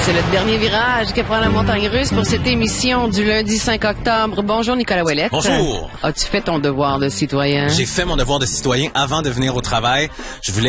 C'est le dernier virage que prend la montagne russe pour cette émission du lundi 5 octobre. Bonjour Nicolas Ouellette. Bonjour. As-tu fait ton devoir de citoyen? J'ai fait mon devoir de citoyen avant de venir au travail. Je voulais